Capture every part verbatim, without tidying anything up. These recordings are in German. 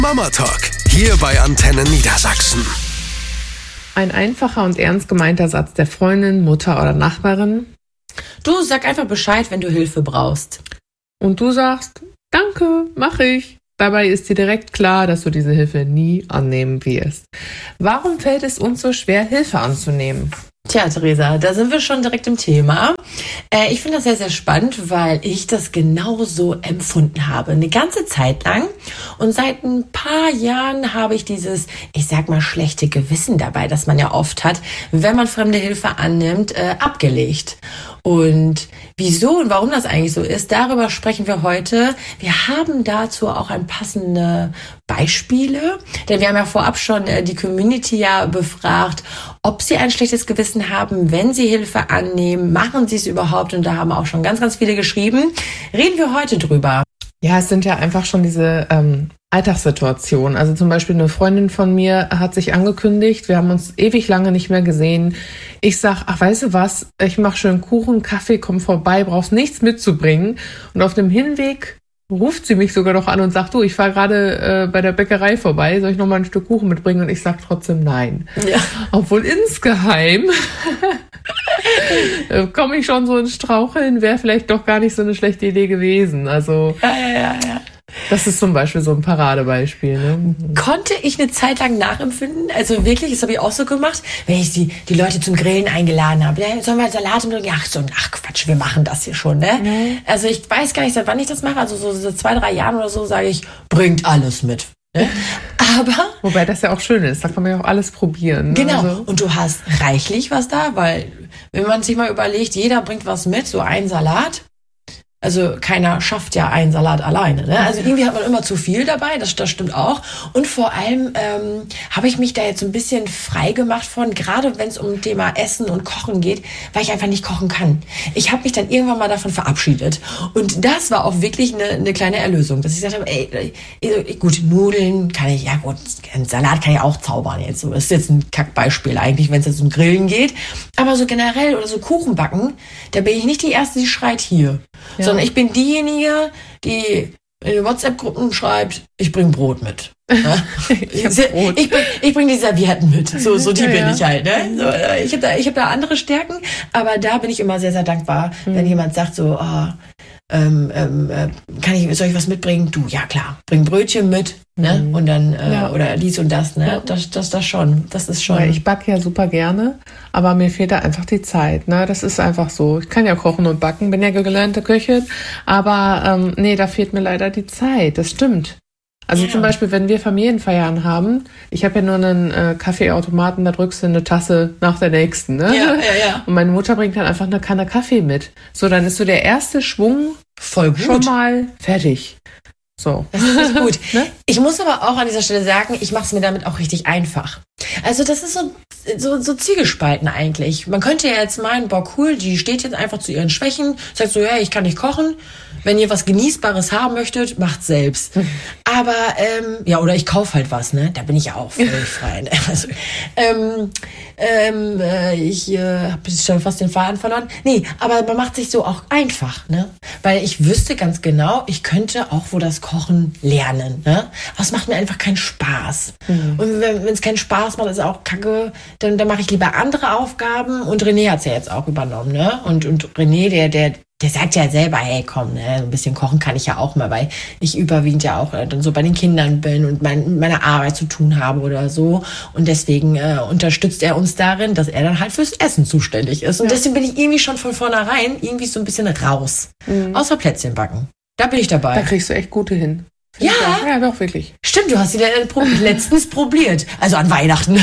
Mama Talk, hier bei Antenne Niedersachsen. Ein einfacher und ernst gemeinter Satz der Freundin, Mutter oder Nachbarin. Du sag einfach Bescheid, wenn du Hilfe brauchst. Und du sagst, danke, mach ich. Dabei ist dir direkt klar, dass du diese Hilfe nie annehmen wirst. Warum fällt es uns so schwer, Hilfe anzunehmen? Tja, Theresa, da sind wir schon direkt im Thema. Äh, ich finde das sehr, sehr spannend, weil ich das genauso empfunden habe. Eine ganze Zeit lang. Und seit ein paar Jahren habe ich dieses, ich sag mal, schlechte Gewissen dabei, das man ja oft hat, wenn man fremde Hilfe annimmt, äh, abgelegt. Und wieso und warum das eigentlich so ist, darüber sprechen wir heute. Wir haben dazu auch ein passende Beispiele, denn wir haben ja vorab schon äh, die Community ja befragt, ob sie ein schlechtes Gewissen haben, wenn sie Hilfe annehmen, machen sie es überhaupt, und da haben auch schon ganz, ganz viele geschrieben. Reden wir heute drüber. Ja, es sind ja einfach schon diese ähm, Alltagssituationen. Also zum Beispiel eine Freundin von mir hat sich angekündigt, wir haben uns ewig lange nicht mehr gesehen. Ich sag, ach, weißt du was, ich mache schön Kuchen, Kaffee, komm vorbei, brauchst nichts mitzubringen. Und auf dem Hinweg ruft sie mich sogar noch an und sagt, du, ich fahre gerade äh, bei der Bäckerei vorbei, soll ich noch mal ein Stück Kuchen mitbringen? Und ich sag trotzdem nein. Ja. Obwohl insgeheim komme ich schon so ins Straucheln, wäre vielleicht doch gar nicht so eine schlechte Idee gewesen. Also ja, ja, ja, ja. Das ist zum Beispiel so ein Paradebeispiel. Ne? Konnte ich eine Zeit lang nachempfinden. Also wirklich, das habe ich auch so gemacht, wenn ich die, die Leute zum Grillen eingeladen habe. Ja, sollen wir Salat und ach, so, ach Quatsch, wir machen das hier schon. Ne? Mhm. Also ich weiß gar nicht, seit wann ich das mache. Also so, so zwei, drei Jahren oder so sage ich, bringt alles mit. Ne? Aber wobei das ja auch schön ist, da kann man ja auch alles probieren. Ne? Genau, also. Und du hast reichlich was da, weil wenn man sich mal überlegt, jeder bringt was mit, so ein Salat. Also keiner schafft ja einen Salat alleine. Ne? Also irgendwie hat man immer zu viel dabei, das, das stimmt auch. Und vor allem ähm, habe ich mich da jetzt ein bisschen frei gemacht von, gerade wenn es um Thema Essen und Kochen geht, weil ich einfach nicht kochen kann. Ich habe mich dann irgendwann mal davon verabschiedet. Und das war auch wirklich eine, eine kleine Erlösung, dass ich gesagt habe, ey, ey, gut, Nudeln kann ich, ja gut, ein Salat kann ich auch zaubern jetzt. So, das ist jetzt ein Kackbeispiel eigentlich, wenn es jetzt um Grillen geht. Aber so generell oder so Kuchen backen, da bin ich nicht die Erste, die schreit hier. Ja. Sondern ich bin diejenige, die in WhatsApp-Gruppen schreibt, ich bring Brot mit. Ja? ich, Brot. ich, bring, ich bring die Servietten mit. So, so die ja, bin ja. ich halt. Ne? So, ich habe da, ich hab da andere Stärken, aber da bin ich immer sehr, sehr dankbar, mhm. wenn jemand sagt so, oh, ähm, ähm, kann ich, soll ich was mitbringen? Du, ja klar, bring Brötchen mit. Ne? Mhm. Und dann, äh, ja. oder dies und das, ne? Ja. Das, das, das schon. Das ist schon. Ja, ich backe ja super gerne, aber mir fehlt da einfach die Zeit, ne? Das ist einfach so. Ich kann ja kochen und backen, bin ja gelernte Köchin, aber ähm, nee, da fehlt mir leider die Zeit. Das stimmt. Also ja. zum Beispiel, wenn wir Familienfeiern haben, ich habe ja nur einen äh, Kaffeeautomaten, da drückst du eine Tasse nach der nächsten, ne? Ja, ja, ja. Und meine Mutter bringt dann einfach eine Kanne Kaffee mit. So, dann ist so der erste Schwung voll gut. Schon mal fertig. So. Das ist richtig gut. Ne? Ich muss aber auch an dieser Stelle sagen, ich mache es mir damit auch richtig einfach. Also das ist so, so, so zielgespalten eigentlich. Man könnte ja jetzt meinen, boah cool, die steht jetzt einfach zu ihren Schwächen, sagt so, ja, ich kann nicht kochen. Wenn ihr was Genießbares haben möchtet, macht's selbst. Aber, ähm, ja, oder ich kaufe halt was, ne? Da bin ich ja auch völlig frei. Ne? Also, ähm, ähm, äh, ich äh, habe schon fast den Faden verloren. Nee, aber man macht sich so auch einfach, ne? Weil ich wüsste ganz genau, ich könnte auch wo das Kochen lernen, ne? Aber es macht mir einfach keinen Spaß. Mhm. Und wenn es keinen Spaß macht, ist auch kacke, dann, dann mache ich lieber andere Aufgaben. Und René hat's ja jetzt auch übernommen, ne? Und, und René, der, der, Der sagt ja selber, hey komm, ne, ein bisschen kochen kann ich ja auch mal, weil ich überwiegend ja auch äh, dann so bei den Kindern bin und mein, meine Arbeit zu tun habe oder so. Und deswegen äh, unterstützt er uns darin, dass er dann halt fürs Essen zuständig ist. Und ja. deswegen bin ich irgendwie schon von vornherein irgendwie so ein bisschen raus. Mhm. Außer Plätzchen backen. Da bin ich dabei. Da kriegst du echt gute hin. Ja. ja, doch, wirklich. Stimmt, du hast sie da letztens probiert. Also an Weihnachten.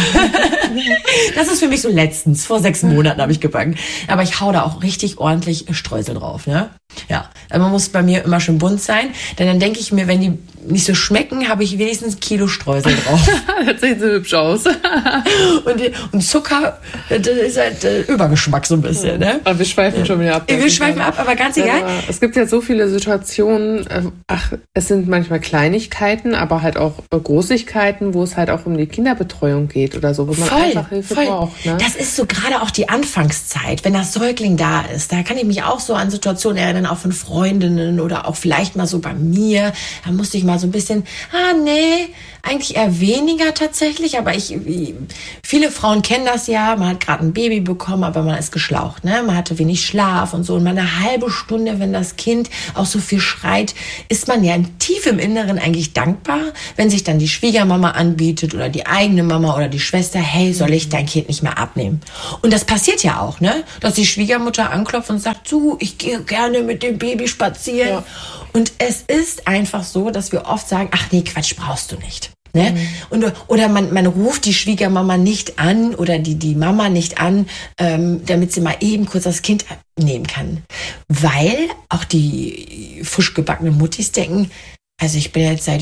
Das ist für mich so letztens. Vor sechs Monaten habe ich gebacken. Aber ich hau da auch richtig ordentlich Streusel drauf, ne? Ja, aber man muss bei mir immer schön bunt sein. Denn dann denke ich mir, wenn die nicht so schmecken, habe ich wenigstens ein Kilo Streusel drauf. Das sieht so hübsch aus. und, und Zucker, das ist halt äh, Übergeschmack so ein bisschen, ne? Aber wir schweifen ja. schon wieder ab. Wir schweifen ab, aber ganz egal. Ja, es gibt ja so viele Situationen, ach, es sind manchmal Kleinigkeiten, aber halt auch Großigkeiten, wo es halt auch um die Kinderbetreuung geht oder so, wo man voll, einfach Hilfe voll. braucht. Ne? Das ist so gerade auch die Anfangszeit, wenn das Säugling da ist. Da kann ich mich auch so an Situationen erinnern, auch von Freundinnen oder auch vielleicht mal so bei mir. Da musste ich mal so ein bisschen, ah nee, eigentlich eher weniger tatsächlich, aber ich, viele Frauen kennen das ja, man hat gerade ein Baby bekommen, aber man ist geschlaucht, ne? Man hatte wenig Schlaf und so und mal eine halbe Stunde, wenn das Kind auch so viel schreit, ist man ja tief im Inneren eigentlich dankbar, wenn sich dann die Schwiegermama anbietet oder die eigene Mama oder die Schwester, hey, soll ich dein Kind nicht mehr abnehmen? Und das passiert ja auch, ne? Dass die Schwiegermutter anklopft und sagt, du, ich gehe gerne mit dem Baby spazieren. Ja. Und es ist einfach so, dass wir oft sagen, ach nee, Quatsch, brauchst du nicht. Ne? Mhm. Und, oder man, man ruft die Schwiegermama nicht an oder die, die Mama nicht an, ähm, damit sie mal eben kurz das Kind abnehmen kann. Weil auch die frisch gebackenen Muttis denken, also ich bin jetzt seit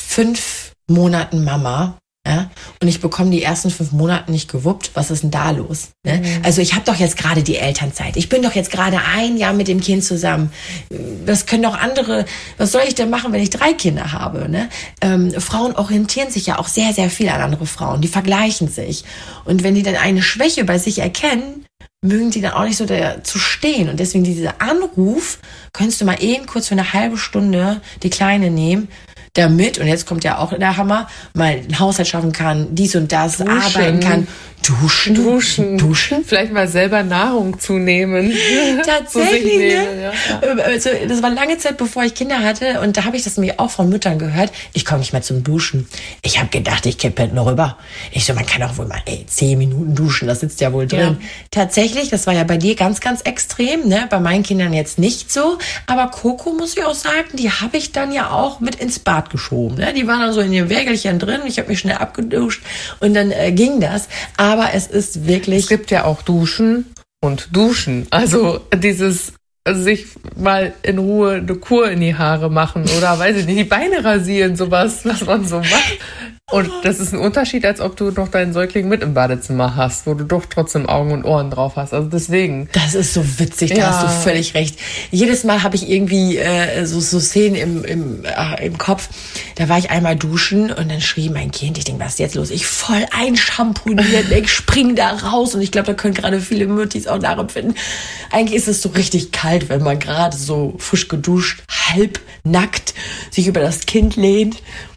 fünf Monaten Mama. Ja, und ich bekomme die ersten fünf Monate nicht gewuppt. Was ist denn da los? Ne? Mhm. Also ich habe doch jetzt gerade die Elternzeit. Ich bin doch jetzt gerade ein Jahr mit dem Kind zusammen. Das können doch andere, was soll ich denn machen, wenn ich drei Kinder habe? Ne? Ähm, Frauen orientieren sich ja auch sehr, sehr viel an andere Frauen. Die vergleichen sich. Und wenn die dann eine Schwäche bei sich erkennen, mögen die dann auch nicht so dazu stehen. Und deswegen dieser Anruf, könntest du mal eben kurz für eine halbe Stunde die Kleine nehmen, damit, und jetzt kommt ja auch der Hammer, mal einen Haushalt schaffen kann, dies und das, duschen. Arbeiten kann, duschen, duschen, duschen, vielleicht mal selber Nahrung zu nehmen. Tatsächlich, ne? nehmen, ja. Also, das war lange Zeit, bevor ich Kinder hatte, und da habe ich das nämlich auch von Müttern gehört, ich komme nicht mehr zum Duschen. Ich habe gedacht, ich kippe noch rüber. Ich so, man kann auch wohl mal, ey, zehn Minuten duschen, das sitzt ja wohl drin. Ja. Tatsächlich, das war ja bei dir ganz, ganz extrem, ne? Bei meinen Kindern jetzt nicht so, aber Coco, muss ich auch sagen, die habe ich dann ja auch mit ins Bad geschoben. Ne? Die waren dann so in ihrem Wägelchen drin. Ich habe mich schnell abgeduscht und dann äh, ging das. Aber es ist wirklich... Es gibt ja auch Duschen und Duschen. Also dieses sich mal in Ruhe eine Kur in die Haare machen oder, weiß ich nicht, die Beine rasieren, sowas, was man so macht. Und das ist ein Unterschied, als ob du noch deinen Säugling mit im Badezimmer hast, wo du doch trotzdem Augen und Ohren drauf hast. Also deswegen. Das ist so witzig, da ja. hast du völlig recht. Jedes Mal habe ich irgendwie äh, so, so Szenen im, im, äh, im Kopf. Da war ich einmal duschen und dann schrie mein Kind, ich denke, was ist jetzt los? Ich voll einschamponiert, ich spring da raus und ich glaube, da können gerade viele Müttis auch nachempfinden. Eigentlich ist es so richtig kalt, wenn man gerade so frisch geduscht, halb nackt sich über das Kind lehnt.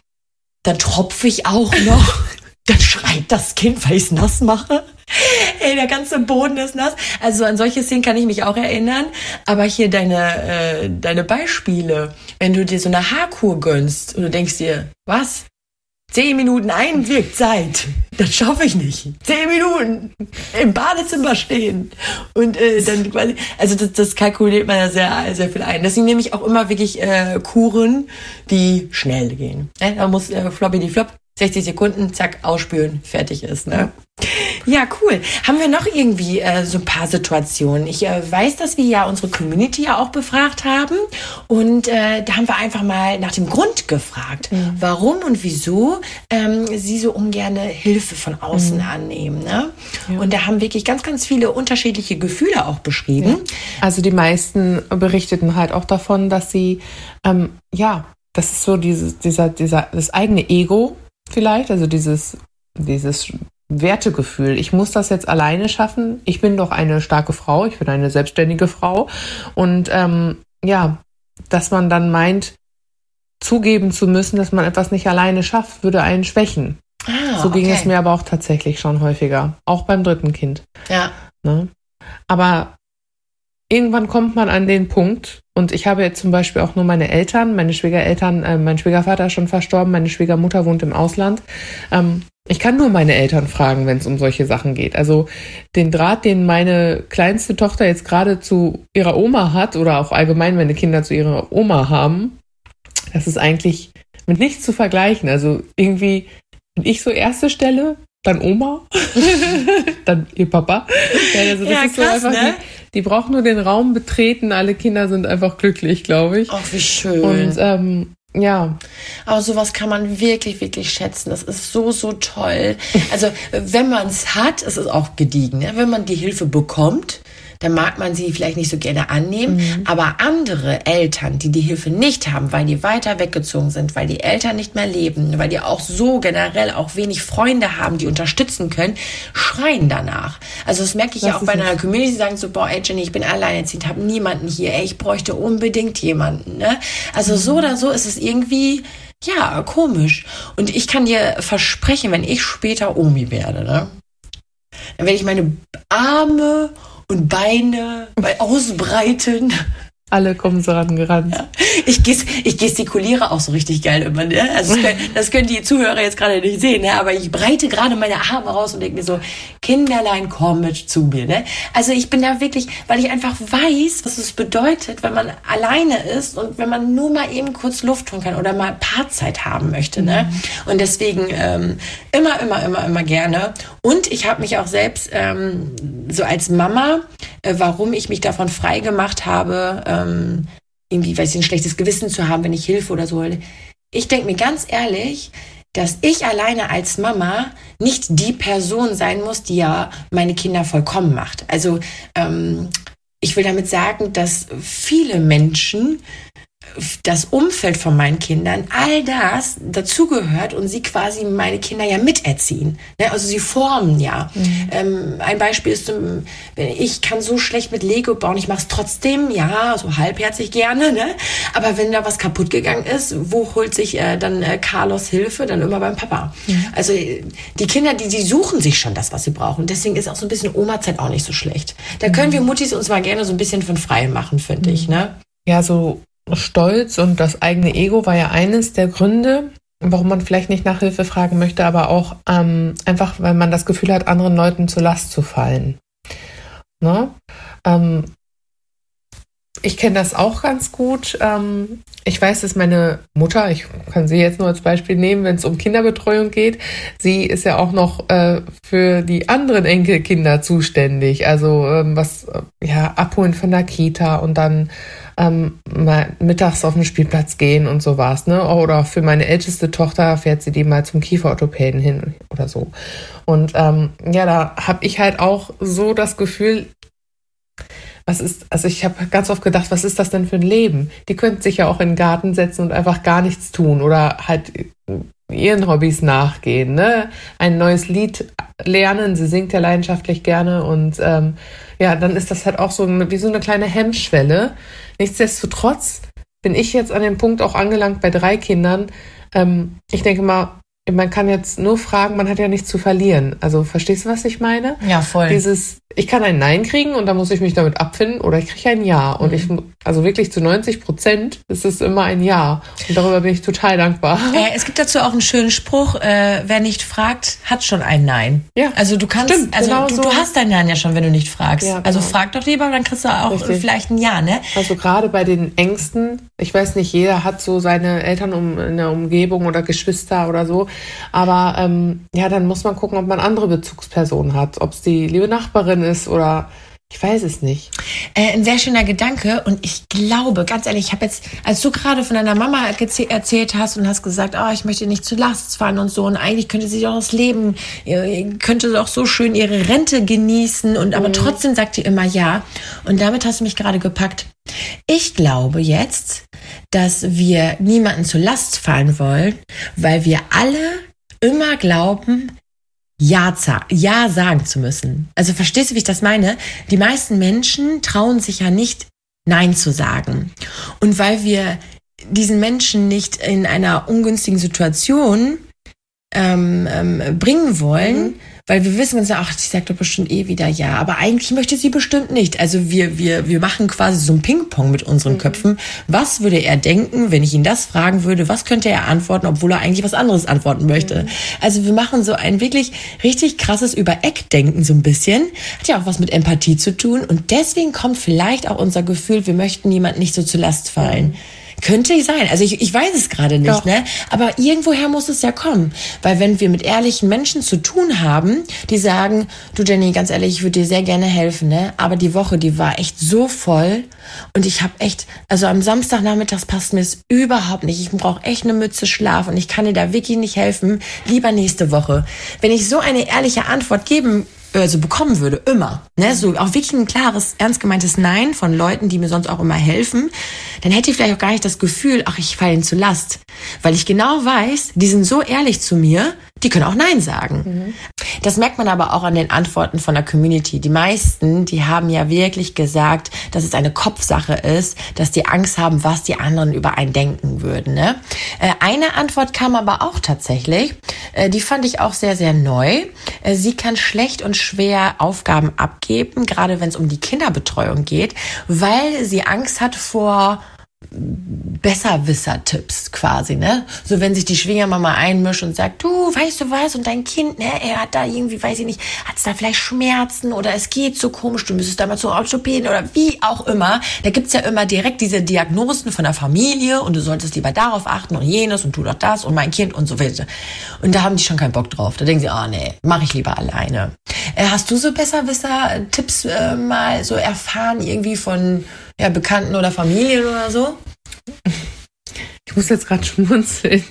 Dann tropfe ich auch noch. Dann schreit das Kind, weil ich es nass mache. Ey, der ganze Boden ist nass. Also an solche Szenen kann ich mich auch erinnern. Aber hier deine, äh, deine Beispiele, wenn du dir so eine Haarkur gönnst und du denkst dir, was? Zehn Minuten Einwirkzeit. Das schaffe ich nicht. Zehn Minuten im Badezimmer stehen. Und äh, dann quasi, also das, das kalkuliert man ja sehr, sehr viel ein. Deswegen nehme ich auch immer wirklich äh, Kuren, die schnell gehen. Ne? Da muss äh, floppy die flop, sechzig Sekunden, zack, ausspülen, fertig ist. Ne? Ja, cool. Haben wir noch irgendwie äh, so ein paar Situationen? Ich äh, weiß, dass wir ja unsere Community ja auch befragt haben und äh, da haben wir einfach mal nach dem Grund gefragt, mhm. warum und wieso ähm, sie so ungern Hilfe von außen mhm. annehmen. Ne? Ja. Und da haben wirklich ganz, ganz viele unterschiedliche Gefühle auch beschrieben. Ja. Also die meisten berichteten halt auch davon, dass sie, ähm, ja, das ist so dieses, dieser, dieser, das eigene Ego vielleicht, also dieses, dieses Wertegefühl. Ich muss das jetzt alleine schaffen. Ich bin doch eine starke Frau. Ich bin eine selbstständige Frau. Und ähm, ja, dass man dann meint, zugeben zu müssen, dass man etwas nicht alleine schafft, würde einen schwächen. Ah, so ging okay. es mir aber auch tatsächlich schon häufiger. Auch beim dritten Kind. Ja. Ne? Aber irgendwann kommt man an den Punkt, und ich habe jetzt zum Beispiel auch nur meine Eltern, meine Schwiegereltern, äh, mein Schwiegervater ist schon verstorben, meine Schwiegermutter wohnt im Ausland. Ähm, ich kann nur meine Eltern fragen, wenn es um solche Sachen geht. Also den Draht, den meine kleinste Tochter jetzt gerade zu ihrer Oma hat, oder auch allgemein meine Kinder zu ihrer Oma haben, das ist eigentlich mit nichts zu vergleichen. Also irgendwie bin ich so erste Stelle, dann Oma, dann ihr Papa. Ja, also das ja, ist krass, so einfach, ne? die, die brauchen nur den Raum betreten, alle Kinder sind einfach glücklich, glaube ich. Ach, wie schön. Und ähm, ja. Aber sowas kann man wirklich, wirklich schätzen. Das ist so, so toll. Also wenn man es hat, es ist auch gediegen. Ne? Wenn man die Hilfe bekommt, dann mag man sie vielleicht nicht so gerne annehmen. Mhm. Aber andere Eltern, die die Hilfe nicht haben, weil die weiter weggezogen sind, weil die Eltern nicht mehr leben, weil die auch so generell auch wenig Freunde haben, die unterstützen können, schreien danach. Also das merke ich das ja auch bei einer Community, die sagen so, boah, ey Jenny, ich bin alleinerziehend, habe niemanden hier, ey, ich bräuchte unbedingt jemanden. Ne? Also mhm. so oder so ist es irgendwie, Ja, komisch. Und ich kann dir versprechen, wenn ich später Omi werde, ne, dann werde ich meine Arme und Beine ausbreiten. Alle kommen so rangerannt. Ja. Ich, ges- ich gestikuliere auch so richtig geil immer. Ne? Also das können, das können die Zuhörer jetzt gerade nicht sehen, ne? Aber ich breite gerade meine Arme raus und denke mir so, Kinderlein, komm mit zu mir. Ne? Also ich bin da wirklich, weil ich einfach weiß, was es bedeutet, wenn man alleine ist und wenn man nur mal eben kurz Luft holen kann oder mal Paarzeit haben möchte. Ne? Und deswegen ähm, immer, immer, immer, immer gerne. Und ich habe mich auch selbst ähm, so als Mama, äh, warum ich mich davon frei gemacht habe, ähm, irgendwie, weiß ich, ein schlechtes Gewissen zu haben, wenn ich Hilfe oder so. Ich denke mir ganz ehrlich, dass ich alleine als Mama nicht die Person sein muss, die ja meine Kinder vollkommen macht. Also ähm, ich will damit sagen, dass viele Menschen, das Umfeld von meinen Kindern, all das dazugehört und sie quasi meine Kinder ja miterziehen. Ne? Also sie formen ja. Mhm. Ähm, ein Beispiel ist, ich kann so schlecht mit Lego bauen, ich mache es trotzdem, ja, so halbherzig gerne, ne? Aber wenn da was kaputt gegangen ist, wo holt sich äh, dann äh, Carlos Hilfe? Dann immer beim Papa. Mhm. Also die Kinder, die, die suchen sich schon das, was sie brauchen. Deswegen ist auch so ein bisschen Oma-Zeit auch nicht so schlecht. Da können mhm. wir Muttis uns mal gerne so ein bisschen von frei machen, finde mhm. ich. Ne? Ja, so Stolz und das eigene Ego war ja eines der Gründe, warum man vielleicht nicht nach Hilfe fragen möchte, aber auch ähm, einfach, weil man das Gefühl hat, anderen Leuten zur Last zu fallen. Ne? Ähm, ich kenne das auch ganz gut. Ähm, ich weiß, dass meine Mutter, ich kann sie jetzt nur als Beispiel nehmen, wenn es um Kinderbetreuung geht, sie ist ja auch noch äh, für die anderen Enkelkinder zuständig. Also ähm, was, ja, abholen von der Kita und dann Ähm, mal mittags auf den Spielplatz gehen und sowas, ne? Oder für meine älteste Tochter fährt sie die mal zum Kieferorthopäden hin oder so. Und ähm, ja, da habe ich halt auch so das Gefühl, was ist, also ich habe ganz oft gedacht, was ist das denn für ein Leben? Die könnten sich ja auch in den Garten setzen und einfach gar nichts tun oder halt ihren Hobbys nachgehen, ne? Ein neues Lied lernen, sie singt ja leidenschaftlich gerne und ähm, ja, dann ist das halt auch so eine, wie so eine kleine Hemmschwelle. Nichtsdestotrotz bin ich jetzt an dem Punkt auch angelangt bei drei Kindern. Ähm, ich denke mal, man kann jetzt nur fragen, man hat ja nichts zu verlieren. Also verstehst du, was ich meine? Ja, voll. Dieses, ich kann ein Nein kriegen und dann muss ich mich damit abfinden oder ich kriege ein Ja. Und ich, also wirklich zu neunzig Prozent ist es immer ein Ja. Und darüber bin ich total dankbar. Äh, es gibt dazu auch einen schönen Spruch, äh, wer nicht fragt, hat schon ein Nein. Ja. Also du kannst, Stimmt, also genau du, so. du hast dein Nein ja schon, wenn du nicht fragst. Ja, genau. Also frag doch lieber, dann kriegst du auch Richtig. vielleicht ein Ja, ne? Also gerade bei den Ängsten, ich weiß nicht, jeder hat so seine Eltern um, in der Umgebung oder Geschwister oder so, aber ähm, ja, dann muss man gucken, ob man andere Bezugspersonen hat, ob es die liebe Nachbarin ist oder ich weiß es nicht. Äh, ein sehr schöner Gedanke und ich glaube, ganz ehrlich, ich habe jetzt, als du gerade von deiner Mama geze- erzählt hast und hast gesagt, oh, ich möchte nicht zu Last fallen und so und eigentlich könnte sie doch das Leben, äh, könnte doch so schön ihre Rente genießen und aber mhm. trotzdem sagt ihr immer ja und damit hast du mich gerade gepackt. Ich glaube jetzt, dass wir niemanden zur Last fallen wollen, weil wir alle immer glauben, Ja, ja sagen zu müssen. Also verstehst du, wie ich das meine? Die meisten Menschen trauen sich ja nicht, Nein zu sagen. Und weil wir diesen Menschen nicht in einer ungünstigen Situation ähm, ähm, bringen wollen, mhm. weil wir wissen, ach, sie sagt doch bestimmt eh wieder ja, aber eigentlich möchte sie bestimmt nicht. Also wir, wir, wir machen quasi so ein Ping-Pong mit unseren mhm. Köpfen. Was würde er denken, wenn ich ihn das fragen würde? Was könnte er antworten, obwohl er eigentlich was anderes antworten möchte? Mhm. Also wir machen so ein wirklich richtig krasses Über-Eck-Denken so ein bisschen. Hat ja auch was mit Empathie zu tun und deswegen kommt vielleicht auch unser Gefühl, wir möchten niemandem nicht so zur Last fallen. Mhm. Könnte sein. Also ich, ich weiß es gerade nicht, Doch. ne? Aber irgendwoher muss es ja kommen. Weil wenn wir mit ehrlichen Menschen zu tun haben, die sagen, du Jenny, ganz ehrlich, ich würde dir sehr gerne helfen, ne? Aber die Woche, die war echt so voll und ich habe echt, also am Samstagnachmittags passt mir es überhaupt nicht. Ich brauche echt eine Mütze Schlaf und ich kann dir da wirklich nicht helfen. Lieber nächste Woche. Wenn ich so eine ehrliche Antwort geben also bekommen würde, immer, ne, so auch wirklich ein klares, ernst gemeintes Nein von Leuten, die mir sonst auch immer helfen, dann hätte ich vielleicht auch gar nicht das Gefühl, ach, ich falle ihnen zur Last, weil ich genau weiß, die sind so ehrlich zu mir, Die können auch Nein sagen. Mhm. Das merkt man aber auch an den Antworten von der Community. Die meisten, die haben ja wirklich gesagt, dass es eine Kopfsache ist, dass die Angst haben, was die anderen über einen denken würden. Ne? Äh, eine Antwort kam aber auch tatsächlich, äh, die fand ich auch sehr, sehr neu. Äh, sie kann schlecht und schwer Aufgaben abgeben, gerade wenn es um die Kinderbetreuung geht, weil sie Angst hat vor Besserwisser-Tipps quasi, ne? So, wenn sich die Schwiegermama einmischt und sagt, du, weißt du was, und dein Kind, ne, er hat da irgendwie, weiß ich nicht, hat es da vielleicht Schmerzen oder es geht so komisch, du müsstest da mal zum Orthopäden oder wie auch immer. Da gibt's ja immer direkt diese Diagnosen von der Familie und du solltest lieber darauf achten und jenes und tu doch das und mein Kind und so weiter. Und da haben die schon keinen Bock drauf. Da denken sie, ah, oh, nee, mach ich lieber alleine. Äh, hast du so Besserwisser-Tipps äh, mal so erfahren, irgendwie von ja, Bekannten oder Familien oder so? Ich muss jetzt gerade schmunzeln.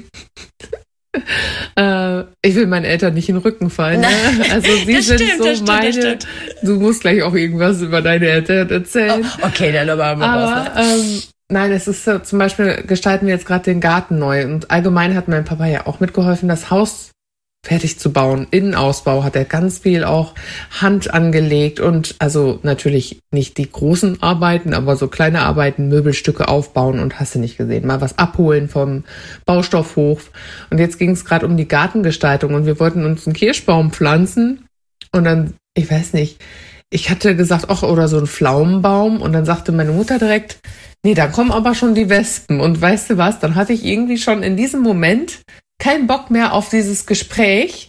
äh, ich will meinen Eltern nicht in den Rücken fallen. Ne? Also sie das sind stimmt, so das stimmt, meine. Das stimmt. Du musst gleich auch irgendwas über deine Eltern erzählen. Oh, okay, dann aber mal Aber was. Ne? ähm, nein, es ist so, zum Beispiel gestalten wir jetzt gerade den Garten neu und allgemein hat mein Papa ja auch mitgeholfen, das Haus fertig zu bauen. Innenausbau hat er ganz viel auch Hand angelegt und also natürlich nicht die großen Arbeiten, aber so kleine Arbeiten, Möbelstücke aufbauen und hast du nicht gesehen. Mal was abholen vom Baustoffhof. Und jetzt ging es gerade um die Gartengestaltung und wir wollten uns einen Kirschbaum pflanzen und dann, ich weiß nicht, ich hatte gesagt, ach, oder so ein Pflaumenbaum und dann sagte meine Mutter direkt, nee, da kommen aber schon die Wespen. Und weißt du was, dann hatte ich irgendwie schon in diesem Moment keinen Bock mehr auf dieses Gespräch,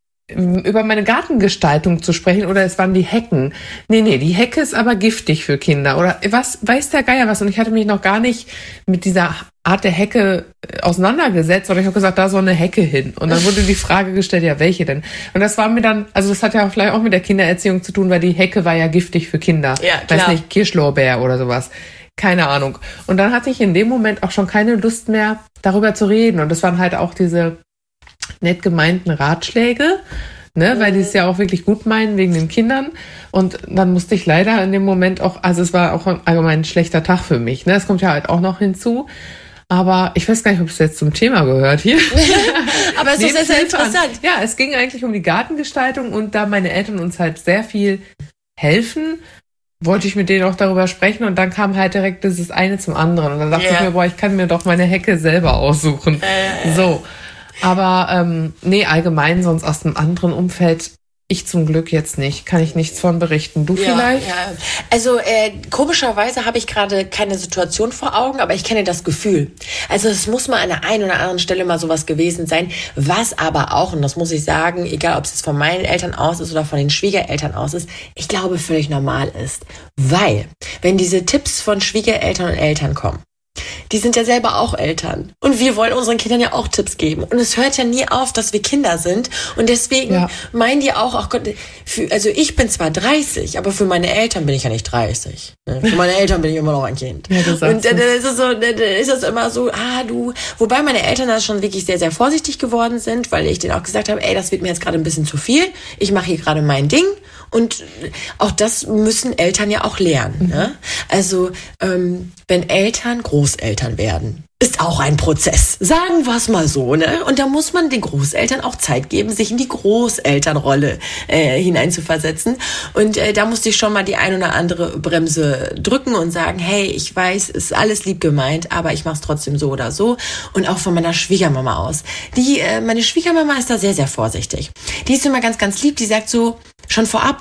über meine Gartengestaltung zu sprechen oder es waren die Hecken. Nee, nee, die Hecke ist aber giftig für Kinder oder was, weiß der Geier was. Und ich hatte mich noch gar nicht mit dieser Art der Hecke auseinandergesetzt, sondern ich habe gesagt, da soll eine Hecke hin. Und dann wurde die Frage gestellt, ja, welche denn? Und das war mir dann, also das hat ja vielleicht auch mit der Kindererziehung zu tun, weil die Hecke war ja giftig für Kinder. Ja, klar. Weiß nicht, Kirschlorbeer oder sowas. Keine Ahnung. Und dann hatte ich in dem Moment auch schon keine Lust mehr, darüber zu reden. Und das waren halt auch diese nett gemeinten Ratschläge, ne, mhm. weil die es ja auch wirklich gut meinen wegen den Kindern. Und dann musste ich leider in dem Moment auch, also es war auch allgemein ein schlechter Tag für mich. Ne, es kommt ja halt auch noch hinzu. Aber ich weiß gar nicht, ob es jetzt zum Thema gehört hier. Aber es ist sehr, sehr interessant. Ja, es ging eigentlich um die Gartengestaltung und da meine Eltern uns halt sehr viel helfen, wollte ich mit denen auch darüber sprechen und dann kam halt direkt dieses eine zum anderen. Und dann dachte yeah. ich mir, boah, ich kann mir doch meine Hecke selber aussuchen. Äh. So. Aber ähm, nee, allgemein sonst aus einem anderen Umfeld, ich zum Glück jetzt nicht. Kann ich nichts von berichten. Du ja, vielleicht? Ja. Also äh, komischerweise habe ich gerade keine Situation vor Augen, aber ich kenne das Gefühl. Also es muss mal an der einen oder anderen Stelle mal sowas gewesen sein, was aber auch, und das muss ich sagen, egal ob es jetzt von meinen Eltern aus ist oder von den Schwiegereltern aus ist, ich glaube völlig normal ist. Weil, wenn diese Tipps von Schwiegereltern und Eltern kommen, die sind ja selber auch Eltern. Und wir wollen unseren Kindern ja auch Tipps geben. Und es hört ja nie auf, dass wir Kinder sind. Und deswegen ja. meinen die auch, ach Gott, für, also ich bin zwar dreißig, aber für meine Eltern bin ich ja nicht dreißig. Für meine Eltern bin ich immer noch ein Kind. Ja, und dann ist es so, dann ist es immer so, ah du, wobei meine Eltern da schon wirklich sehr, sehr vorsichtig geworden sind, weil ich denen auch gesagt habe, ey, das wird mir jetzt gerade ein bisschen zu viel. Ich mache hier gerade mein Ding. Und auch das müssen Eltern ja auch lernen. Mhm. Ne? Also ähm, wenn Eltern Großeltern werden, ist auch ein Prozess. Sagen wir es mal so. Ne? Und da muss man den Großeltern auch Zeit geben, sich in die Großelternrolle äh, hineinzuversetzen. Und äh, da musste ich schon mal die ein oder andere Bremse drücken und sagen, hey, ich weiß, ist alles lieb gemeint, aber ich mache es trotzdem so oder so. Und auch von meiner Schwiegermama aus. Die, äh, meine Schwiegermama ist da sehr, sehr vorsichtig. Die ist immer ganz, ganz lieb. Die sagt so, schon vorab,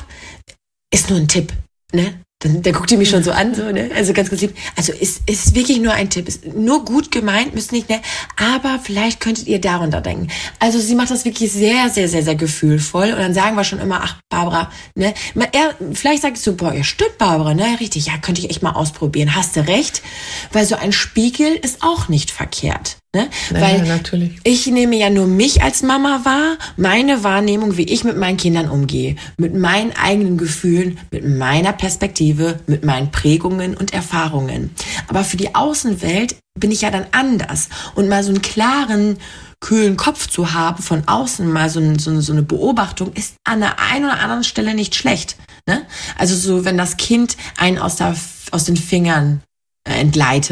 ist nur ein Tipp, ne? Dann, dann guckt die mich schon so an, so, ne? Also ganz, ganz lieb. Also ist, ist wirklich nur ein Tipp. Ist nur gut gemeint, müsst nicht, ne? Aber vielleicht könntet ihr darunter denken. Also sie macht das wirklich sehr, sehr, sehr, sehr gefühlvoll. Und dann sagen wir schon immer, ach, Barbara, ne? Er, vielleicht sagst du, boah, ja, stimmt, Barbara, ne? Richtig, ja, könnte ich echt mal ausprobieren. Hast du recht? Weil so ein Spiegel ist auch nicht verkehrt. Ne? Ja, Weil natürlich. Ich nehme ja nur mich als Mama wahr, meine Wahrnehmung, wie ich mit meinen Kindern umgehe, mit meinen eigenen Gefühlen, mit meiner Perspektive, mit meinen Prägungen und Erfahrungen. Aber für die Außenwelt bin ich ja dann anders. Und mal so einen klaren, kühlen Kopf zu haben, von außen mal so, ein, so, so eine Beobachtung, ist an der einen oder anderen Stelle nicht schlecht. Ne? Also so, wenn das Kind einen aus, der, aus den Fingern entgleitet.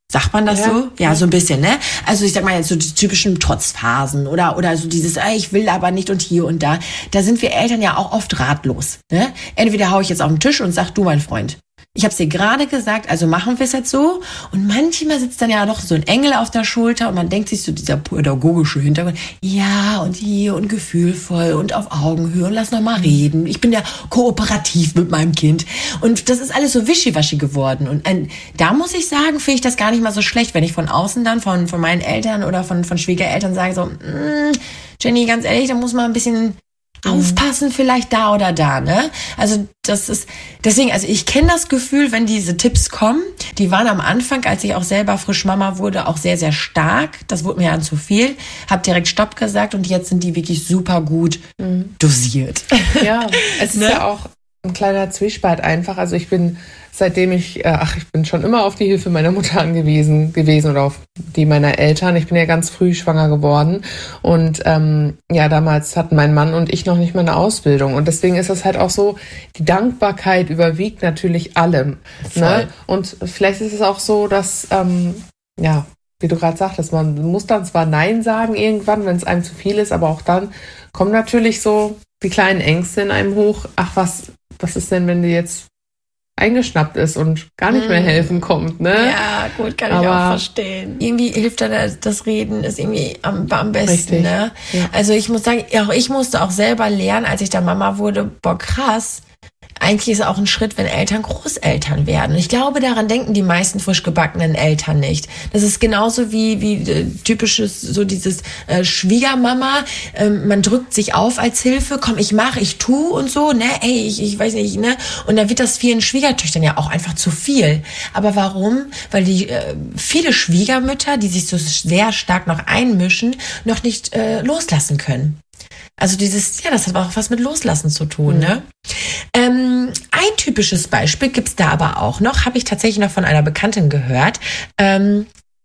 Sagt man das Ja. so? Ja, so ein bisschen, ne? Also ich sag mal jetzt so die typischen Trotzphasen oder oder so dieses, ey, ich will aber nicht und hier und da. Da sind wir Eltern ja auch oft ratlos, ne? Entweder hau ich jetzt auf den Tisch und sag, du mein Freund, ich hab's dir gerade gesagt, also machen wir es jetzt so. Und manchmal sitzt dann ja noch so ein Engel auf der Schulter und man denkt sich so, dieser pädagogische Hintergrund, ja und hier und gefühlvoll und auf Augenhöhe und lass noch mal reden. Ich bin ja kooperativ mit meinem Kind. Und das ist alles so wischiwaschi geworden. Und ein, da muss ich sagen, finde ich das gar nicht mal so schlecht, wenn ich von außen dann, von, von meinen Eltern oder von, von Schwiegereltern sage so, mm, Jenny, ganz ehrlich, da muss man ein bisschen aufpassen, vielleicht da oder da, ne? Also das ist, deswegen, also ich kenne das Gefühl, wenn diese Tipps kommen, die waren am Anfang, als ich auch selber frisch Mama wurde, auch sehr, sehr stark. Das wurde mir dann zu viel. Hab direkt Stopp gesagt und jetzt sind die wirklich super gut mhm. dosiert. Ja, es ist Ne? ja auch ein kleiner Zwiespalt einfach. Also ich bin, seitdem ich, äh, ach, ich bin schon immer auf die Hilfe meiner Mutter angewiesen gewesen oder auf die meiner Eltern. Ich bin ja ganz früh schwanger geworden und ähm, ja, damals hatten mein Mann und ich noch nicht mal eine Ausbildung und deswegen ist das halt auch so, die Dankbarkeit überwiegt natürlich allem. Ne? Und vielleicht ist es auch so, dass, ähm, ja, wie du gerade sagtest, man muss dann zwar Nein sagen irgendwann, wenn es einem zu viel ist, aber auch dann kommen natürlich so die kleinen Ängste in einem hoch. Ach, was, was ist denn, wenn die jetzt eingeschnappt ist und gar nicht mehr helfen kommt, ne? Ja, gut, kann Aber ich auch verstehen. Irgendwie hilft da das, das Reden, ist irgendwie am, am besten, Richtig. ne? Ja. Also ich muss sagen, auch ich musste auch selber lernen, als ich da Mama wurde, boah, krass. Eigentlich ist es auch ein Schritt, wenn Eltern Großeltern werden. Ich glaube, daran denken die meisten frisch gebackenen Eltern nicht. Das ist genauso wie, wie äh, typisches, so dieses äh, Schwiegermama. Ähm, man drückt sich auf als Hilfe. Komm, ich mache, ich tu und so, ne? Ey, ich, ich weiß nicht, ne? Und dann wird das vielen Schwiegertöchtern ja auch einfach zu viel. Aber warum? Weil die äh, viele Schwiegermütter, die sich so sehr stark noch einmischen, noch nicht äh, loslassen können. Also dieses, ja, das hat auch was mit Loslassen zu tun, mhm. ne? Ähm, ein typisches Beispiel gibt's da aber auch noch, habe ich tatsächlich noch von einer Bekanntin gehört. Ähm,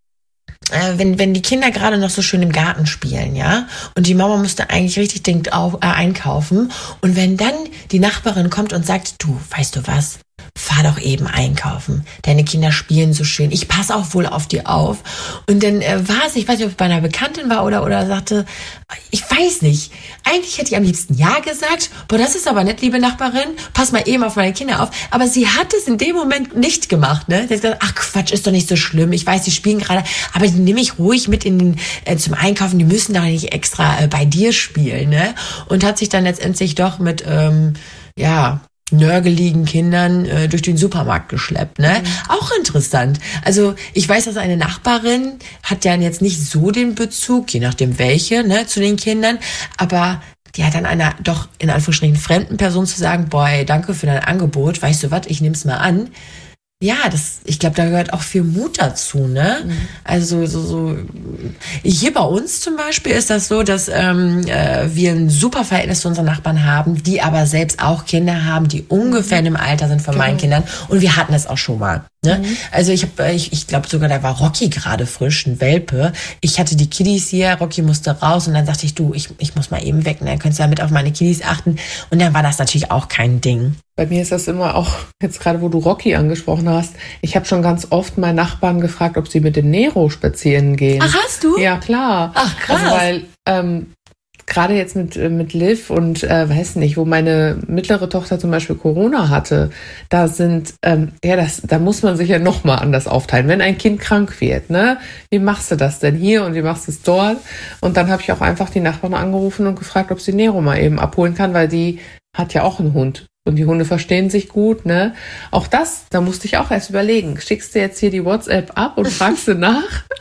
äh, wenn, wenn die Kinder gerade noch so schön im Garten spielen, ja, und die Mama müsste eigentlich richtig dringend auf, äh, einkaufen. Und wenn dann die Nachbarin kommt und sagt, du, weißt du was? Fahr doch eben einkaufen. Deine Kinder spielen so schön. Ich passe auch wohl auf die auf. Und dann äh, war es, ich weiß nicht, ob es bei einer Bekanntin war oder, oder sagte, ich weiß nicht. Eigentlich hätte ich am liebsten Ja gesagt. Boah, das ist aber nett, liebe Nachbarin. Pass mal eben auf meine Kinder auf. Aber sie hat es in dem Moment nicht gemacht, ne? Sie hat gesagt, ach Quatsch, ist doch nicht so schlimm. Ich weiß, die spielen gerade, aber die nehme ich ruhig mit in den, äh, zum Einkaufen. Die müssen doch nicht extra äh, bei dir spielen, ne? Und hat sich dann letztendlich doch mit, ähm, ja, nörgeligen Kindern äh, durch den Supermarkt geschleppt, ne? Mhm. Auch interessant. Also ich weiß, dass eine Nachbarin hat ja jetzt nicht so den Bezug, je nachdem welche, ne, zu den Kindern, aber die hat dann einer doch in Anführungsstrichen fremden Person zu sagen, boy, danke für dein Angebot, weißt du was, ich nehm's mal an. Ja, das, ich glaube, da gehört auch viel Mut dazu, ne? Mhm. Also so, so hier bei uns zum Beispiel ist das so, dass ähm, äh, wir ein super Verhältnis zu unseren Nachbarn haben, die aber selbst auch Kinder haben, die ungefähr in dem Alter sind von genau. meinen Kindern. Und wir hatten es auch schon mal. Ne? Mhm. Also ich habe, ich, ich glaube sogar, da war Rocky gerade frisch, ein Welpe. Ich hatte die Kiddies hier, Rocky musste raus und dann sagte ich, du, ich, ich muss mal eben weg, ne? Dann könntest du ja mit auf meine Kiddies achten. Und dann war das natürlich auch kein Ding. Bei mir ist das immer auch, jetzt gerade wo du Rocky angesprochen hast, ich habe schon ganz oft meinen Nachbarn gefragt, ob sie mit dem Nero spazieren gehen. Ach, hast du? Ja, klar. Ach, krass. Also, weil ähm, gerade jetzt mit, mit Liv und äh, weiß nicht, wo meine mittlere Tochter zum Beispiel Corona hatte, da sind, ähm, ja, das, da muss man sich ja nochmal anders aufteilen. Wenn ein Kind krank wird, ne, wie machst du das denn hier und wie machst du es dort? Und dann habe ich auch einfach die Nachbarn angerufen und gefragt, ob sie Nero mal eben abholen kann, weil die hat ja auch einen Hund. Und die Hunde verstehen sich gut, ne? Auch das, da musste ich auch erst überlegen. Schickst du jetzt hier die WhatsApp ab und fragst du nach?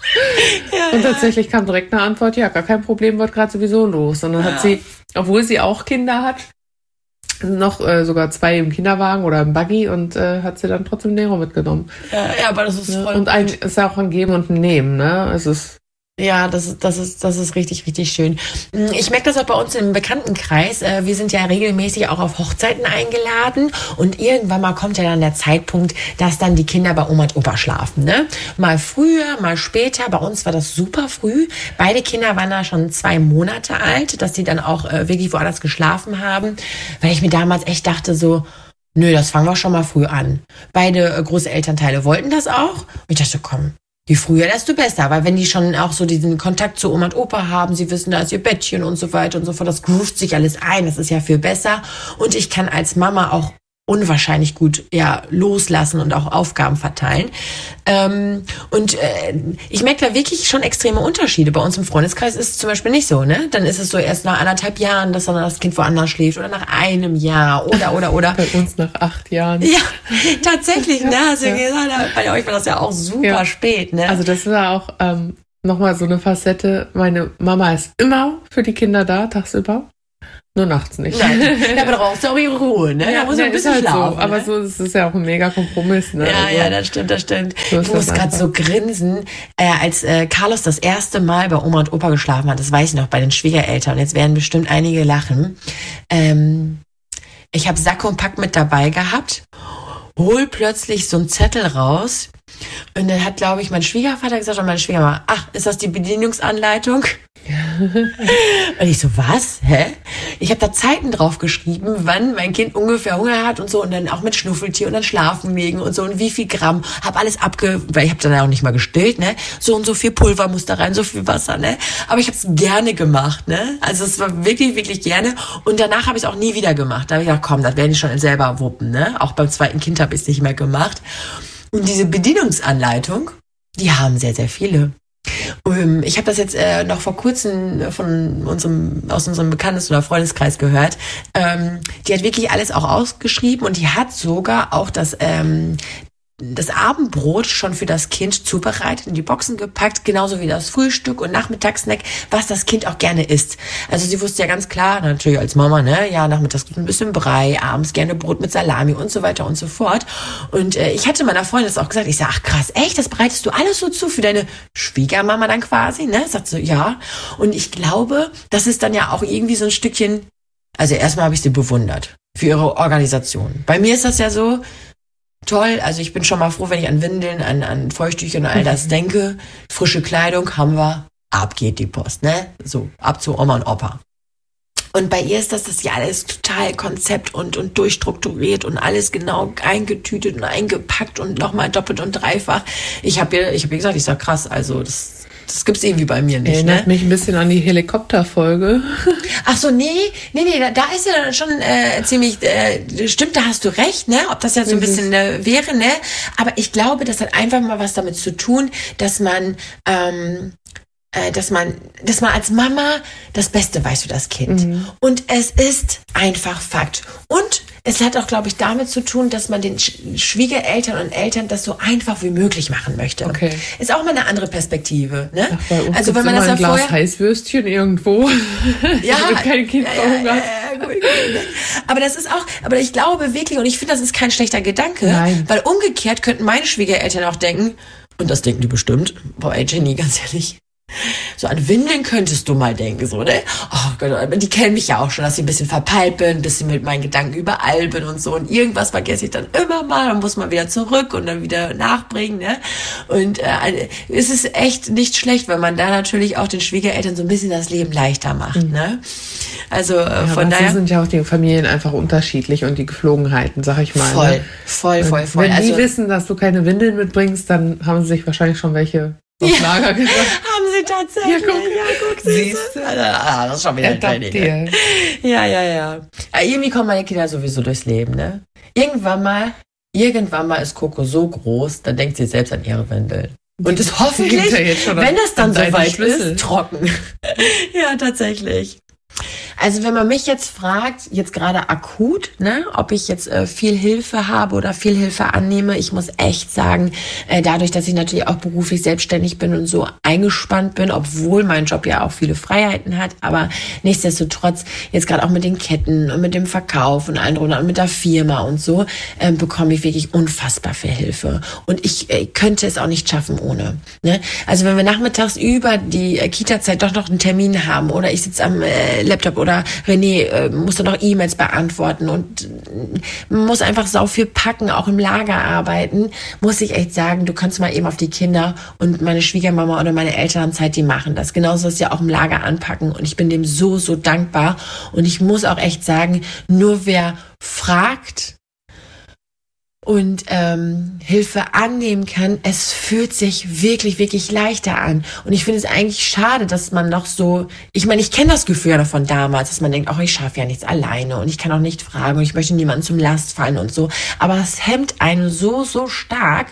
Ja, und ja. tatsächlich kam direkt eine Antwort, ja, gar kein Problem, wird gerade sowieso los. Und dann Ja. hat sie, obwohl sie auch Kinder hat, noch äh, sogar zwei im Kinderwagen oder im Buggy und äh, hat sie dann trotzdem Nero mitgenommen. Ja, ja, aber das ist Ne? voll Und ein, gut. ist ja auch ein Geben und ein Nehmen, ne? Es ist Ja, das ist, das ist, das ist richtig, richtig schön. Ich merke das auch bei uns im Bekanntenkreis. Wir sind ja regelmäßig auch auf Hochzeiten eingeladen und irgendwann mal kommt ja dann der Zeitpunkt, dass dann die Kinder bei Oma und Opa schlafen, ne? Mal früher, mal später. Bei uns war das super früh. Beide Kinder waren da schon zwei Monate alt, dass die dann auch äh, wirklich woanders geschlafen haben, weil ich mir damals echt dachte so, nö, das fangen wir schon mal früh an. Beide äh, große Elternteile wollten das auch. Und ich dachte, komm, Je früher, desto besser. Weil wenn die schon auch so diesen Kontakt zu Oma und Opa haben, sie wissen, da ist ihr Bettchen und so weiter und so fort, das groovt sich alles ein, das ist ja viel besser. Und ich kann als Mama auch unwahrscheinlich gut ja loslassen und auch Aufgaben verteilen. Ähm, und äh, ich merke da wirklich schon extreme Unterschiede. Bei uns im Freundeskreis ist es zum Beispiel nicht so, ne? Dann ist es so erst nach anderthalb Jahren, dass dann das Kind woanders schläft oder nach einem Jahr oder oder oder. Bei uns nach acht Jahren. Ja, tatsächlich, ja, ne? Also ja. gesagt, bei euch war das ja auch super ja. spät, ne? Also das war auch ähm, nochmal so eine Facette. Meine Mama ist immer für die Kinder da, tagsüber. Nur nachts nicht. Nein, ja, aber da brauchst du auch ihre Ruhe, ne? Ja, da muss man ein bisschen halt schlafen. so. Aber ne? so ist es ja auch ein mega Kompromiss, ne? Ja, also, ja, das stimmt, das stimmt. So ich muss gerade so grinsen, äh, als äh, Carlos das erste Mal bei Oma und Opa geschlafen hat, das weiß ich noch, bei den Schwiegereltern. Und jetzt werden bestimmt einige lachen. Ähm, ich habe Sack und Pack mit dabei gehabt, hol plötzlich so einen Zettel raus und dann hat, glaube ich, mein Schwiegervater gesagt und meine Schwiegermama, ach, ist das die Bedienungsanleitung? Und ich so, was? Hä? Ich habe da Zeiten drauf geschrieben, wann mein Kind ungefähr Hunger hat und so und dann auch mit Schnuffeltier und dann schlafen legen und so und wie viel Gramm. Hab alles abge... Weil ich habe dann auch nicht mal gestillt, ne? So und so viel Pulver muss da rein, so viel Wasser, ne? Aber ich habe es gerne gemacht, ne? Also es war wirklich, wirklich gerne. Und danach habe ich es auch nie wieder gemacht. Da habe ich gedacht, komm, das werde ich schon selber wuppen, ne? Auch beim zweiten Kind habe ich es nicht mehr gemacht. Und diese Bedienungsanleitung, die haben sehr, sehr viele. Ich habe das jetzt äh, noch vor kurzem von unserem aus unserem Bekanntes- oder Freundeskreis gehört. Ähm, die hat wirklich alles auch ausgeschrieben und die hat sogar auch das ähm, das Abendbrot schon für das Kind zubereitet, in die Boxen gepackt, genauso wie das Frühstück und Nachmittagssnack, was das Kind auch gerne isst. Also sie wusste ja ganz klar, natürlich als Mama, ne, ja, nachmittags ein bisschen Brei, abends gerne Brot mit Salami und so weiter und so fort. Und äh, ich hatte meiner Freundin das auch gesagt, ich sag, ach krass, echt, das bereitest du alles so zu für deine Schwiegermama dann quasi, ne? Sagt so, ja. Und ich glaube, das ist dann ja auch irgendwie so ein Stückchen, also erstmal habe ich sie bewundert für ihre Organisation. Bei mir ist das ja so, toll, also ich bin schon mal froh, wenn ich an Windeln, an, an Feuchttücher und all das denke. Frische Kleidung haben wir, ab geht die Post, ne? So, ab zu Oma und Opa. Und bei ihr ist das, das ja alles total Konzept und, und durchstrukturiert und alles genau eingetütet und eingepackt und nochmal doppelt und dreifach. Ich habe ihr, ich habe ihr gesagt, ich sag krass, also das Das gibt's irgendwie bei mir nicht. Erinnert ne? mich ein bisschen an die Helikopterfolge. Ach so, nee, nee, nee, da, da ist ja schon äh, ziemlich, äh, stimmt, da hast du recht, ne? Ob das jetzt so ein bisschen äh, wäre, ne? Aber ich glaube, das hat einfach mal was damit zu tun, dass man, ähm, äh, dass man, dass man als Mama das Beste weiß für das Kind. Mhm. Und es ist einfach Fakt. Und es hat auch, glaube ich, damit zu tun, dass man den Sch- Schwiegereltern und Eltern das so einfach wie möglich machen möchte. Okay. Ist auch mal eine andere Perspektive, ne? Ach, bei uns also wenn man immer das ja ein Glas vorher Heißwürstchen irgendwo. ja, wenn kein Kind ja, ja, ja, ja, gut, gut. Aber das ist auch, aber ich glaube wirklich, und ich finde, das ist kein schlechter Gedanke, Nein. weil umgekehrt könnten meine Schwiegereltern auch denken, und das denken die bestimmt, boah, ey Jenny, ganz ehrlich, so an Windeln könntest du mal denken, so, ne? Oh Gott, die kennen mich ja auch schon, dass ich ein bisschen verpeilt bin, ein bisschen mit meinen Gedanken überall bin und so. Und irgendwas vergesse ich dann immer mal, dann muss man wieder zurück und dann wieder nachbringen, ne? Und äh, es ist echt nicht schlecht, weil man da natürlich auch den Schwiegereltern so ein bisschen das Leben leichter macht, mhm. ne? Also äh, ja, von daher sind ja auch die Familien einfach unterschiedlich und die Geflogenheiten, sag ich mal. Voll, ne? voll, voll, voll. Wenn also, die wissen, dass du keine Windeln mitbringst, dann haben sie sich wahrscheinlich schon welche auf ja, Lager gesagt. Haben sie tatsächlich. Ja, guck, ja, guck siehst du. Ah, das ist schon wieder ein Training. Ne? Ja, ja, ja. Aber irgendwie kommen meine Kinder sowieso durchs Leben, ne? Irgendwann mal, irgendwann mal ist Coco so groß, dann denkt sie selbst an ihre Windeln. Und ist hoffentlich, wenn es dann soweit ist, trocken. Ja, tatsächlich. Also wenn man mich jetzt fragt, jetzt gerade akut, ne, ob ich jetzt äh, viel Hilfe habe oder viel Hilfe annehme, ich muss echt sagen, äh, dadurch, dass ich natürlich auch beruflich selbstständig bin und so eingespannt bin, obwohl mein Job ja auch viele Freiheiten hat, aber nichtsdestotrotz jetzt gerade auch mit den Ketten und mit dem Verkauf und allen drunter und mit der Firma und so, äh, bekomme ich wirklich unfassbar viel Hilfe. Und ich äh, könnte es auch nicht schaffen ohne. Ne? Also wenn wir nachmittags über die äh, Kita-Zeit doch noch einen Termin haben oder ich sitze am äh, Laptop oder René äh, muss dann noch E-Mails beantworten und äh, muss einfach sau viel packen, auch im Lager arbeiten, muss ich echt sagen, du kannst mal eben auf die Kinder und meine Schwiegermama oder meine Elternzeit, die machen das. Genauso ist ja auch im Lager anpacken und ich bin dem so, so dankbar und ich muss auch echt sagen, nur wer fragt und ähm, Hilfe annehmen kann, es fühlt sich wirklich, wirklich leichter an. Und ich finde es eigentlich schade, dass man noch so, ich meine, ich kenne das Gefühl ja noch von damals, dass man denkt, ach, ich schaffe ja nichts alleine und ich kann auch nicht fragen und ich möchte niemanden zum Last fallen und so. Aber es hemmt einen so, so stark,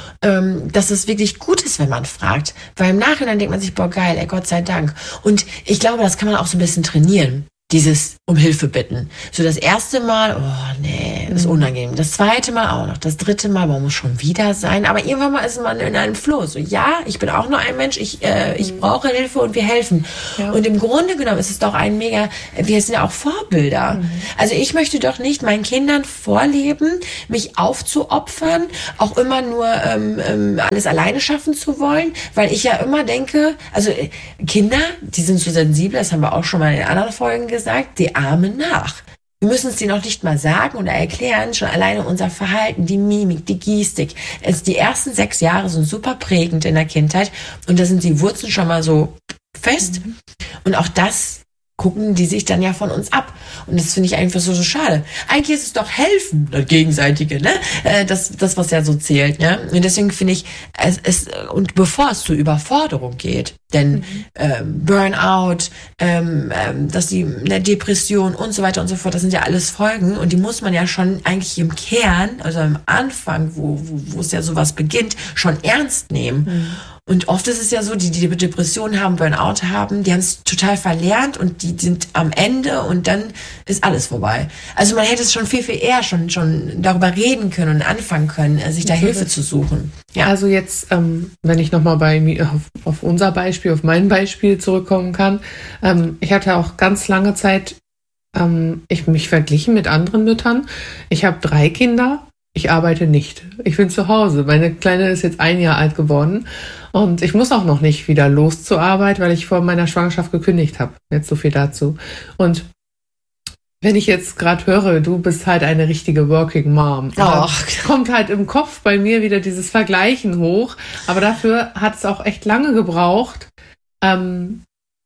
ähm, dass es wirklich gut ist, wenn man fragt. Weil im Nachhinein denkt man sich, boah, geil, ey, Gott sei Dank. Und ich glaube, das kann man auch so ein bisschen trainieren. Dieses um Hilfe bitten. So das erste Mal, oh nee, das ist unangenehm. Das zweite Mal auch noch. Das dritte Mal, man muss schon wieder sein. Aber irgendwann mal ist man in einem Flow. So, ja, ich bin auch nur ein Mensch, ich, äh, ich brauche Hilfe und wir helfen. Ja. Und im Grunde genommen ist es doch ein mega, wir sind ja auch Vorbilder. Mhm. Also ich möchte doch nicht meinen Kindern vorleben, mich aufzuopfern, auch immer nur ähm, ähm, alles alleine schaffen zu wollen, weil ich ja immer denke, also äh, Kinder, die sind so sensibel, das haben wir auch schon mal in anderen Folgen gesagt, sagt, die ahmen nach. Wir müssen es denen noch nicht mal sagen oder erklären, schon alleine unser Verhalten, die Mimik, die Gestik. Es, die ersten sechs Jahre sind super prägend in der Kindheit und da sind die Wurzeln schon mal so fest. Mhm. Und auch das gucken die sich dann ja von uns ab. Und das finde ich einfach so, so schade. Eigentlich ist es doch helfen, das Gegenseitige, ne? Das, das was ja so zählt, ne? Und deswegen finde ich, es, es, und bevor es zur Überforderung geht, denn mhm. ähm, Burnout, ähm, ähm, dass die eine Depression und so weiter und so fort, das sind ja alles Folgen und die muss man ja schon eigentlich im Kern, also am Anfang, wo, wo, wo es ja sowas beginnt, schon ernst nehmen. Mhm. Und oft ist es ja so, die, die Depressionen haben, Burnout haben, die haben es total verlernt und die sind am Ende und dann ist alles vorbei. Also man hätte es schon viel, viel eher schon, schon darüber reden können und anfangen können, sich da Hilfe zu suchen. Ja. Also jetzt, ähm, wenn ich nochmal bei mir auf, auf unser Beispiel, auf mein Beispiel zurückkommen kann. Ähm, ich hatte auch ganz lange Zeit, ähm, ich mich verglichen mit anderen Müttern. Ich habe drei Kinder. Ich arbeite nicht. Ich bin zu Hause. Meine Kleine ist jetzt ein Jahr alt geworden und ich muss auch noch nicht wieder los zur Arbeit, weil ich vor meiner Schwangerschaft gekündigt habe. Jetzt so viel dazu. Und wenn ich jetzt gerade höre, du bist halt eine richtige Working Mom, Ach. kommt halt im Kopf bei mir wieder dieses Vergleichen hoch. Aber dafür hat es auch echt lange gebraucht. Ähm,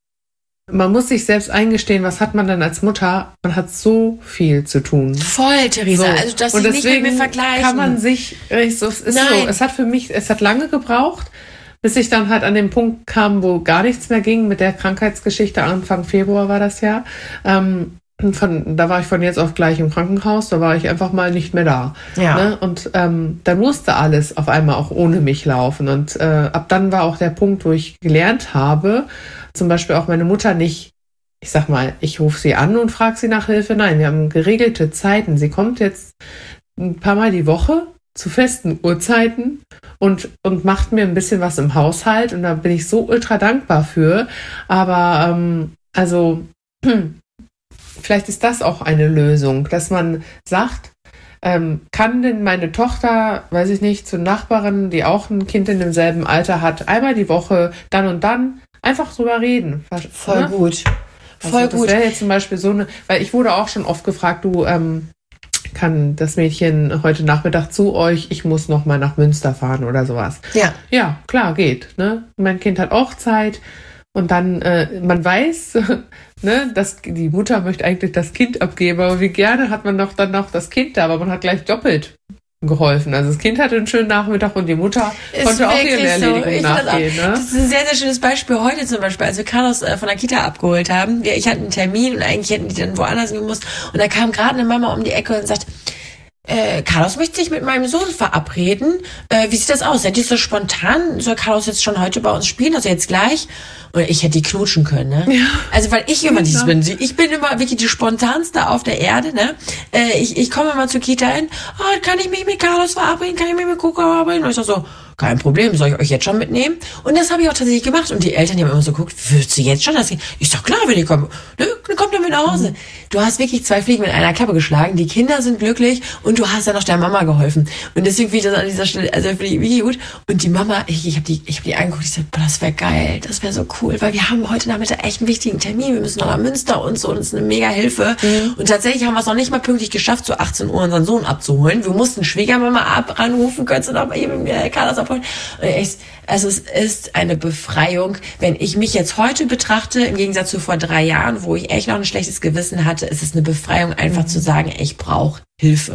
Man muss sich selbst eingestehen, was hat man denn als Mutter? Man hat so viel zu tun. Voll, Theresa. So. Also, dass und sie nicht mit mir vergleichen. Kann man sich, so, es ist Nein. so, es hat für mich, es hat lange gebraucht, bis ich dann halt an den Punkt kam, wo gar nichts mehr ging mit der Krankheitsgeschichte. Anfang Februar war das ja. Ähm, von, da war ich von jetzt auf gleich im Krankenhaus, da war ich einfach mal nicht mehr da. Ja. Ne? Und ähm, dann musste alles auf einmal auch ohne mich laufen. Und äh, ab dann war auch der Punkt, wo ich gelernt habe, zum Beispiel auch meine Mutter nicht, ich sag mal, ich rufe sie an und frage sie nach Hilfe. Nein, wir haben geregelte Zeiten. Sie kommt jetzt ein paar Mal die Woche zu festen Uhrzeiten und, und macht mir ein bisschen was im Haushalt. Und da bin ich so ultra dankbar für. Aber ähm, also hm, vielleicht ist das auch eine Lösung, dass man sagt, ähm, kann denn meine Tochter, weiß ich nicht, zur Nachbarin, die auch ein Kind in demselben Alter hat, einmal die Woche, dann und dann, einfach drüber reden. Voll ne? gut. Voll also, gut. Das wäre jetzt zum Beispiel so eine, weil ich wurde auch schon oft gefragt, du, ähm, kann das Mädchen heute Nachmittag zu euch, ich muss noch mal nach Münster fahren oder sowas. Ja. Ja, klar, geht. Ne? Mein Kind hat auch Zeit und dann, äh, man weiß, ne, dass die Mutter möchte eigentlich das Kind abgeben, aber wie gerne hat man doch dann noch das Kind da, aber man hat gleich doppelt geholfen. Also das Kind hatte einen schönen Nachmittag und die Mutter ist konnte auch ihre Erledigung so. nachgehen. Das, ne? das ist ein sehr, sehr schönes Beispiel heute zum Beispiel, als wir Carlos äh, von der Kita abgeholt haben. Wir, ich hatte einen Termin und eigentlich hätten die dann woanders gemusst und da kam gerade eine Mama um die Ecke und sagt, äh, Carlos möchte sich mit meinem Sohn verabreden. Äh, wie sieht das aus? Seid ihr so spontan? Soll Carlos jetzt schon heute bei uns spielen? Also jetzt gleich? Und ich hätte die knutschen können, ne? Ja. Also, weil ich immer Genau. dieses bin. Ich bin immer wirklich die spontanste auf der Erde, ne? Äh, ich, ich komme immer zur Kita hin. Oh, kann ich mich mit Carlos verabreden? Kann ich mich mit Coco verabreden? Und ich sag so, kein Problem, soll ich euch jetzt schon mitnehmen? Und das habe ich auch tatsächlich gemacht. Und die Eltern, die haben immer so geguckt, würdest du jetzt schon das gehen? Ich sag, klar, wenn ihr kommt. Ne? Dann kommt ihr mit nach Hause. Mhm. Du hast wirklich zwei Fliegen mit einer Klappe geschlagen. Die Kinder sind glücklich und du hast ja noch der Mama geholfen. Und deswegen finde ich das an dieser Stelle, also finde ich wirklich gut. Und die Mama, ich, ich habe die, ich habe die angeguckt, ich sag, boah, das wäre geil, das wäre so cool, weil wir haben heute Nachmittag echt einen wichtigen Termin. Wir müssen noch nach Münster und so, und das ist eine mega Hilfe. Mhm. Und tatsächlich haben wir es noch nicht mal pünktlich geschafft, so achtzehn Uhr unseren Sohn abzuholen. Wir mussten Schwiegermama ab, anrufen, könntest du noch mal eben äh, Carlos abholen. Und ich, also es ist eine Befreiung. Wenn ich mich jetzt heute betrachte, im Gegensatz zu vor drei Jahren, wo ich echt noch ein schlechtes Gewissen hatte, ist es eine Befreiung, einfach mhm. zu sagen, ich brauche Hilfe.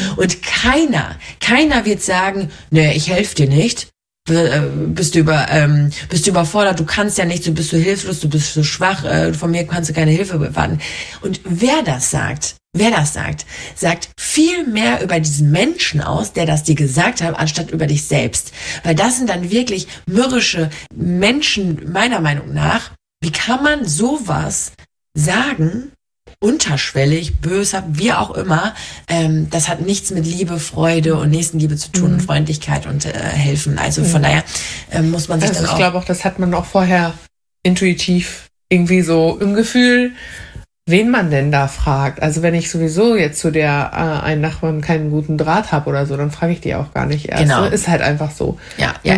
Und keiner, keiner wird sagen, nee, ich helfe dir nicht. Bist du über, ähm, bist du überfordert, du kannst ja nichts, du bist so hilflos, du bist so schwach, äh, von mir kannst du keine Hilfe erwarten. Und wer das sagt, wer das sagt, sagt viel mehr über diesen Menschen aus, der das dir gesagt hat, anstatt über dich selbst. Weil das sind dann wirklich mürrische Menschen, meiner Meinung nach. Wie kann man sowas sagen? Unterschwellig, böshaft, wie auch immer, ähm, das hat nichts mit Liebe, Freude und Nächstenliebe zu tun, mhm. und Freundlichkeit und äh, helfen. Also von mhm. daher äh, muss man sich also dann ich auch... Ich glaube auch, das hat man auch vorher intuitiv irgendwie so im Gefühl, wen man denn da fragt. Also wenn ich sowieso jetzt zu der äh, einen Nachbarn keinen guten Draht habe oder so, dann frage ich die auch gar nicht erst. Genau. Ist halt einfach so. Ja, ja,